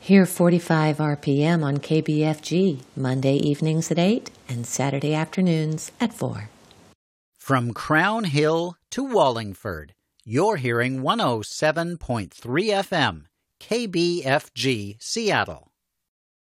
Hear 45 RPM on KBFG, Monday evenings at 8 and Saturday afternoons at 4. From Crown Hill to Wallingford, you're hearing 107.3 FM, KBFG, Seattle.